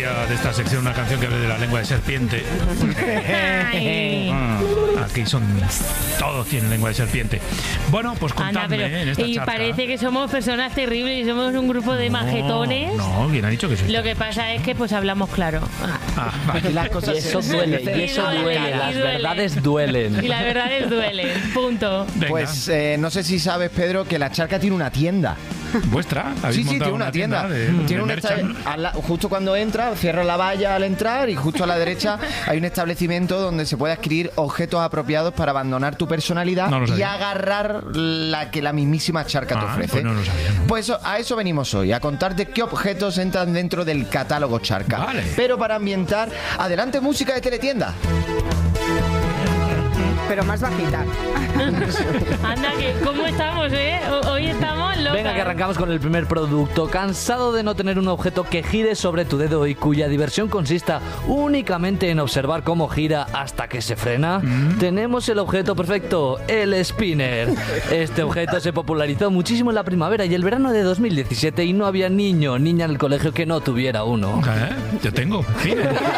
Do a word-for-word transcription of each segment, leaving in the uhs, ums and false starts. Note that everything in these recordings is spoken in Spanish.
gustaría de esta sección una canción que hable de la lengua de serpiente. Aquí son... Todos tienen lengua de serpiente. Bueno, pues contadme. Anda, pero, ¿eh? En esta y charca. parece que somos personas terribles y somos un grupo de No, majetones. No, ¿quién ha dicho que soy? Lo que pasa es que pues hablamos claro. Ah, vale. Las cosas Y eso se- duele, se- y eso duele, duele, y las duele. verdades duelen. Y las verdades duelen. Punto. Venga, Pues eh, no sé si sabes, Pedro, que la charca tiene una tienda. ¿vuestra? ¿Habéis Sí, sí, montado tiene una tienda. de- tiene de un merchan? esta- al la- justo cuando entra, cierra la valla al entrar y justo a la derecha hay un establecimiento donde se puede adquirir objetos apropiados para abandonar tu personalidad No lo y sabía. agarrar la que la mismísima charca te Ah, ofrece. pues no lo sabía, ¿no? Pues eso- a eso venimos hoy, a contarte qué objetos entran dentro del catálogo charca. Vale. Pero para ambientar, adelante música de teletienda. Pero más bajita. Anda, que ¿cómo estamos, eh? O- Hoy estamos locas. Venga, que arrancamos con el primer producto. ¿Cansado de no tener un objeto que gire sobre tu dedo y cuya diversión consista únicamente en observar cómo gira hasta que se frena? Tenemos el objeto perfecto, el spinner. Este objeto se popularizó muchísimo en la primavera y el verano de dos mil diecisiete y no había niño o niña en el colegio que no tuviera uno. ¿Eh? Yo tengo, sí.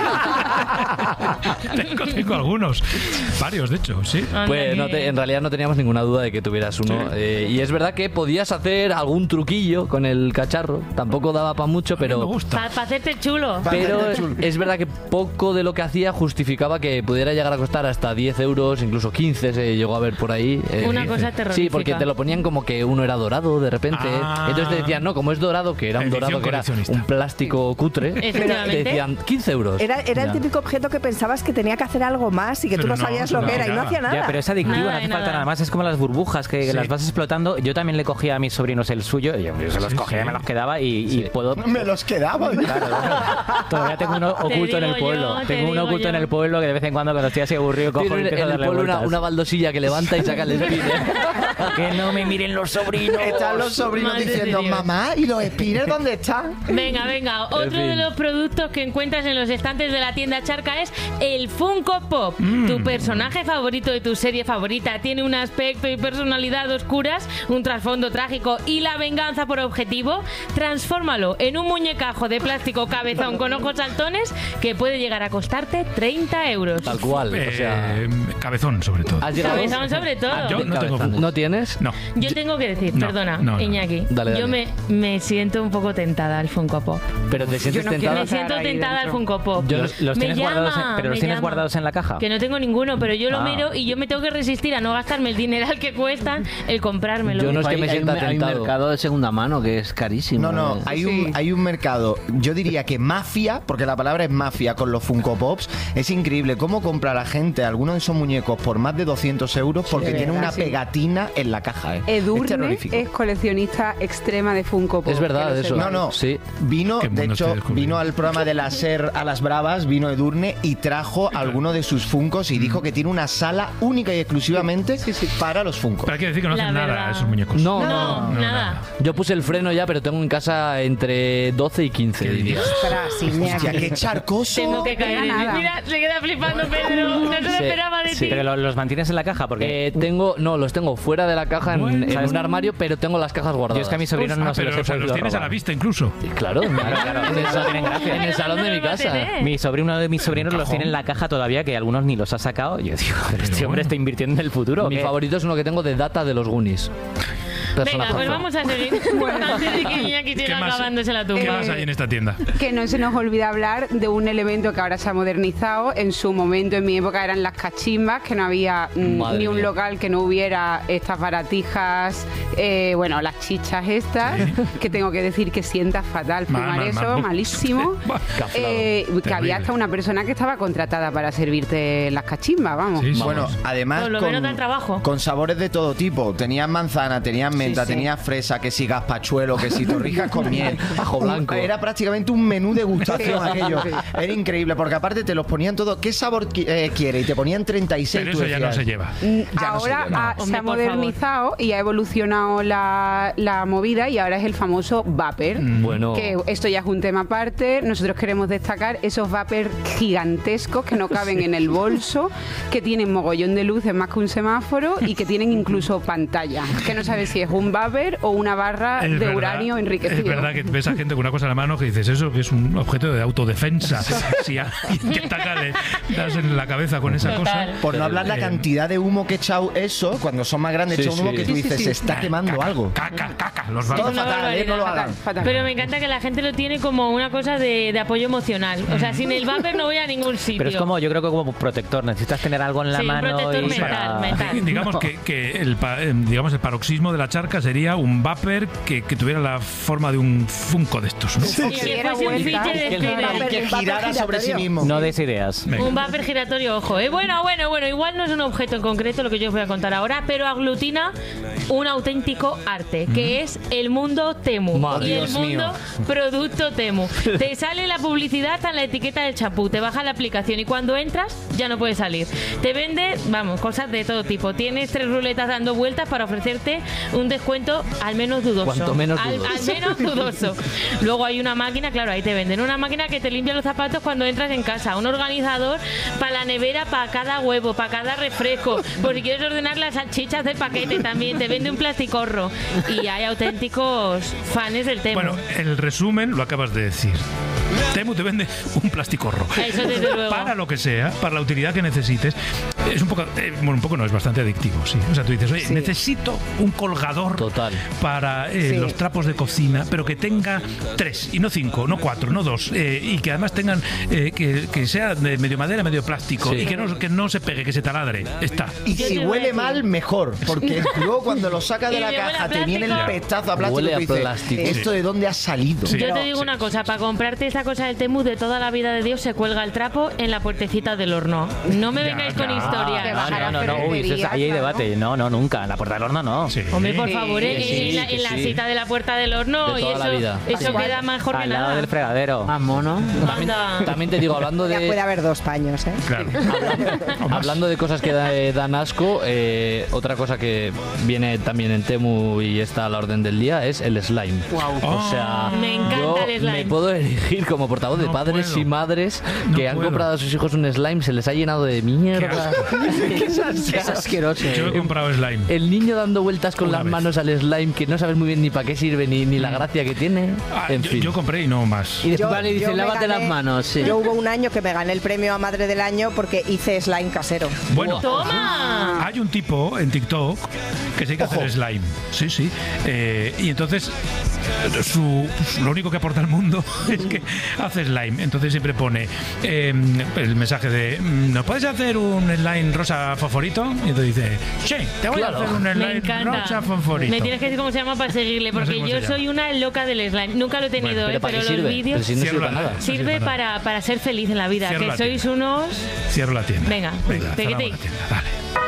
tengo, tengo algunos. Varios, de hecho, sí. Anda, Pues que- no te- en realidad no teníamos ninguna duda de que tuvieras uno. Sí. Eh, y es verdad que podías hacer algún truquillo con el cacharro. Tampoco daba para mucho, Me pero... gusta. Para hacerte chulo. Pero es verdad que poco de lo que hacía justificaba que pudiera llegar a costar hasta diez euros, incluso quince se llegó a ver por ahí. Eh, Una cosa terrorífica. Sí, porque te lo ponían como que uno era dorado de repente. Ah. Entonces te decían, no, como es dorado, que era un Edición dorado que era coleccionista. un plástico cutre, te Efectivamente. decían quince euros. Era, era el Ya. típico objeto que pensabas que tenía que hacer algo más y que Pero tú no no, sabías no lo que era y no nada. hacía nada. Ya, pero es adictivo, Nada no hace de falta nada. nada más. Es como las burbujas que Sí. las vas explotando. Yo también le cogía a mis sobrinos el suyo. Y yo, yo se los Sí, cogía sí. y me los quedaba y, y Sí. puedo... Me los quedaba. Claro, claro. Todavía tengo uno oculto en el digo yo, pueblo. te tengo uno digo oculto yo. en el pueblo que de vez en cuando cuando estoy así aburrido cojo Tiene y empiezo en a el darle pueblo una, vueltas. una baldosilla que levanta y saca el spinner. Que no me miren los sobrinos. Están los sobrinos Madre de diciendo, Dios. mamá, ¿y los spinners dónde están? Venga, venga, otro En fin. de los productos que encuentras en los estantes de la tienda Charca es el Funko Pop. Mm. Tu personaje favorito de tu serie favorita tiene un aspecto y personalidad oscuras, un trasfondo trágico y la venganza por objetivo. Transfórmalo en un muñecajo de plástico cabezón con ojos saltones que puede llegar a costarte treinta euros. Tal cual. O sea, Eh, cabezón, sobre todo. ¿has llegado? Cabezón sobre todo. Ah, yo no tengo Cabezón. Funko. ¿No tienes? No. Yo tengo que decir, No, perdona, no, no. Iñaki, Dale, dale. yo me, me siento un poco tentada al Funko Pop. Pero te sientes no quiero tentada. Me siento ahí tentada al dentro. Funko Pop. Yo- Los- los Me tienes guardados en- llama, pero los me tienes llama. guardados en la caja. Que no tengo ninguno, pero yo lo Ah. miro y yo me tengo que resistir a no gastarme el dineral que cuestan el comprármelo. Yo no es que Hay- me hay sienta un- hay un tentado. mercado de segunda mano que es carísimo. No, no, eh. hay Sí. un, hay un mercado, yo diría que mafia, porque la palabra es mafia con los Funko Pops, es increíble cómo compra la gente algunos de esos muñecos por más de doscientos euros porque de tiene verdad, una sí. pegatina en la caja. ¿eh? es Edurne terrorífico. es coleccionista extrema de Funko Pop. Es verdad que lo eso. sepáis. No, no, Sí. vino, Qué de mundo estoy hecho, descubriendo. vino al programa de la SER a las Bravas, vino Edurne y trajo alguno de sus Funkos y dijo que tiene una sala única y exclusivamente para los Funkos. Pero hay que decir que no La hacen nada verdad. esos muñecos. No, No, no. nada. Yo puse el freno ya, pero tengo en casa entre doce y quince, diría. Ostras, Iñaki. Hostia, qué charcoso. Tengo que caer en nada. Mira, se queda flipando Pedro. No se lo Sí, esperaba de sí. ti. Pero lo- los mantienes en la caja porque... Eh, tengo, no, los tengo fuera de la caja en, Bueno. en ¿Sabes? un armario, pero tengo las cajas guardadas. Yo es que a mis sobrinos Ah, no se pero los he o sea, los podido tienes a la robar. vista incluso. Claro, Claro, claro, en, el, eso tiene gracia. en el salón de mi ¿Dónde lo va a casa. tener? Mi sobrino, uno de mis sobrinos los cajón. tiene en la caja todavía, que algunos ni los ha sacado. Yo digo, pero este Pero hombre bueno. está invirtiendo en el futuro. ¿o Mi qué? favorito es uno que tengo de Data de los Goonies. Venga, Personajazo. pues vamos a seguir. Antes de que Iñaki ¿Qué siga más, acabándose la ¿Qué tumba. más hay en esta tienda? Que no se nos olvide hablar de un elemento que ahora se ha modernizado. En su momento, en mi época, eran las cachimbas, que no había mm, Madre ni un mía. local que no hubiera estas baratijas, eh, bueno, las chichas estas, que tengo que decir que sienta fatal Mal, fumar mal, eso, mal. malísimo. Eh, que Terrible. había hasta una persona que estaba contratada para servirte las cachimbas, vamos. Sí, sí. Bueno, además Por lo con, menos da trabajo. con sabores de todo tipo. Tenías manzana, tenías menta, Sí, sí. tenías fresa, que si gazpachuelo, que si torrijas con miel. Ajo Un- blanco. Era prácticamente un menú de gustación Sí. aquello. Sí. Era increíble, porque aparte te los ponían todos. ¿Qué sabor qui- eh, quiere? Y te ponían treinta y seis. Pero tú eso ya no decías, se lleva. Mm, Ya no ahora se lleva. ha- se Hombre, ha por modernizado y ha evolucionado la, la movida y ahora es el famoso vapor. Bueno. Que esto ya es un tema aparte. Nosotros queremos destacar esos vapers gigantescos que no caben en el bolso, que tienen mogollón de luces más que un semáforo y que tienen incluso pantalla. Que no sabes si es un vapor o una barra Es de verdad, uranio enriquecido. Es verdad que ves a gente con una cosa en la mano que dices eso, que es un objeto de autodefensa. Si a alguien que ataca le das en la cabeza con esa cosa. Por no hablar la eh, cantidad de humo que echa eso, cuando son más grandes, Sí, echa un humo sí. que tú Sí, sí, dices, sí. se está quemando caca, algo. Caca, caca, los Todo vapos. una fatal, ¿eh? No lo barbaridad. hagan. Fatal. Pero me encanta que la gente lo tiene como una cosa de, de apoyo emocional. O sea, sin el vapor no voy a ningún sitio. Pero es como, yo creo que como protector, necesitas tener algo en la Sí, un mano protector y mental, para- mental. Digamos que, que el, pa- eh, digamos el paroxismo de la charca sería un vapor que, que tuviera la forma de un Funko de estos, ¿no? Y que Diera fuese un vueltas. fiche de Es que el Spider. Y que girara sobre sí mismo. No des ideas. Venga. Un vapor giratorio, ojo. ¿eh? Bueno, bueno, bueno, igual no es un objeto en concreto lo que yo os voy a contar ahora, pero aglutina un auténtico arte, que es el mundo Temu. Madre y el Dios mundo mío. producto Temu. Te sale la publicidad en la etiqueta del chapú, te baja la aplicación y cuando entras ya no puedes salir. Te vende, vamos, cosas de todo tipo. Tienes tres ruletas dando vueltas para ofrecerte un descuento al menos dudoso. Cuanto menos al, dudoso. al menos dudoso. Luego hay una máquina, claro, ahí te venden una máquina que te limpia los zapatos cuando entras en casa, un organizador para la nevera, para cada huevo, para cada refresco, por si quieres ordenar las salchichas del paquete también, te vende un plasticorro y hay auténticos fans del tema. Bueno, el resumen lo acabas de decir. Temu te vende un plasticorro. Eso desde luego. Para lo que sea, para la utilidad que necesites. Es un poco, eh, bueno, un poco no, es bastante adictivo, sí. O sea, tú dices, oye, necesito un colgador Total. para eh, Sí. los trapos de cocina, pero que tenga tres, y no cinco, no cuatro, no dos, eh, y que además tengan, eh, que, que sea de medio madera, medio plástico, Sí. y que no, que no se pegue, que se taladre. Está. Y Yo si te voy a huele decir. mal, mejor. Porque luego cuando lo sacas de Y la le huele a caja te viene el plástico. pestazo a plástico Huele y a tú dices, plástico. ¿esto de dónde ha salido? Sí. Yo te digo una cosa, para comprarte esta cosa del Temu de toda la vida de Dios se cuelga el trapo en la puertecita del horno. No me Ya, vengáis ya. con historias. Te No, baja no, la no, no, uy, eso es- ferretería, ahí hay claro. debate. No, no, nunca. En la puerta del horno no. Sí. Hombre, por Sí. favor, ¿eh? que sí, en la, que en la sí. cita de la puerta del horno De y toda la eso, vida. eso Igual. queda mejor que Al lado nada. del fregadero. Más mono. Anda. También te digo, hablando Ya puede de haber dos paños, ¿eh? Claro. hablando de cosas que da- eh, dan asco, eh, otra cosa que viene también en Temu y está a la orden del día es el slime. O sea, Me encanta yo el slime. me puedo elegir como portavoz de No padres puedo. y madres No que han puedo. comprado a sus hijos un slime, se les ha llenado de mierda. Es asqueroso. Yo he comprado slime. El niño dando vueltas con Una las vez. manos al slime que no sabes muy bien ni para qué sirve ni, ni la gracia que tiene. Ah, En yo, fin. yo compré y no más. Y después le dicen, me "Lávate las manos", sí. Yo hubo un año que me gané el premio a Madre del Año porque hice slime casero. Bueno, ¡Toma! hay un tipo en TikTok que se dedica a hacer slime. Sí, sí. Eh, y entonces, eh, su, lo único que aporta al mundo es que hace slime. Entonces siempre pone eh, el mensaje de mm, ¿nos puedes hacer un slime rosa fosforito? Y entonces dice, sí, te voy Claro. a hacer un Me slime encanta. rosa fosforito. Me tienes que decir cómo se llama para seguirle, No sé porque cómo yo se llama. soy una loca del slime. Nunca lo he tenido, Bueno, ¿eh? ¿Pero para pero qué los sirve? vídeos Pero si no Cierro sirve la- para nada. no sirve sirve para para, para ser feliz en la vida, Cierro que la sois tienda. unos... Cierro la tienda. Venga, Venga, peguete. cerramos la tienda. Dale.